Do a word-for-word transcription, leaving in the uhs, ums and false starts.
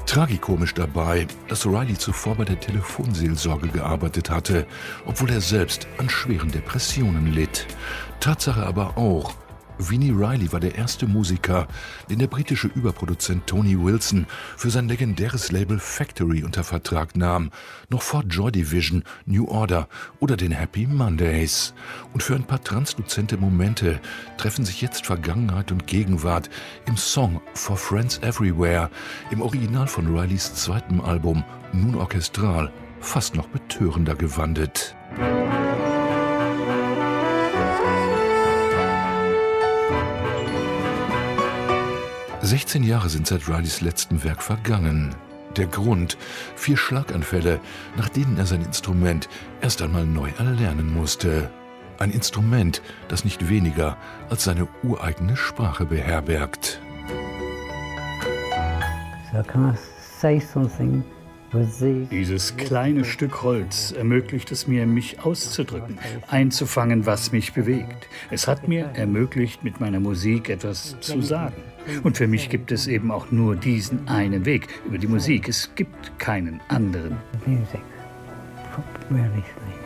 Tragikomisch dabei, dass Riley zuvor bei der Telefonseelsorge gearbeitet hatte, obwohl er selbst an schweren Depressionen litt. Tatsache aber auch: Vini Reilly war der erste Musiker, den der britische Überproduzent Tony Wilson für sein legendäres Label Factory unter Vertrag nahm, noch vor Joy Division, New Order oder den Happy Mondays. Und für ein paar transluzente Momente treffen sich jetzt Vergangenheit und Gegenwart im Song For Friends Everywhere, im Original von Rileys zweitem Album, nun orchestral, fast noch betörender gewandelt. sechzehn Jahre sind seit Rileys letztem Werk vergangen. Der Grund: vier Schlaganfälle, nach denen er sein Instrument erst einmal neu erlernen musste. Ein Instrument, das nicht weniger als seine ureigene Sprache beherbergt. So can I say something? Dieses kleine Stück Holz ermöglicht es mir, mich auszudrücken, einzufangen, was mich bewegt. Es hat mir ermöglicht, mit meiner Musik etwas zu sagen. Und für mich gibt es eben auch nur diesen einen Weg über die Musik. Es gibt keinen anderen. Music, really.